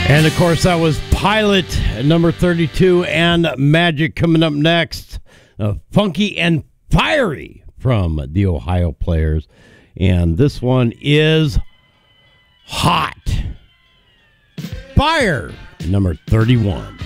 And, of course, that was Pilot, number 32, and Magic coming up next. Funky and Fiery from the Ohio Players. And this one is Hot. Fire, number 31.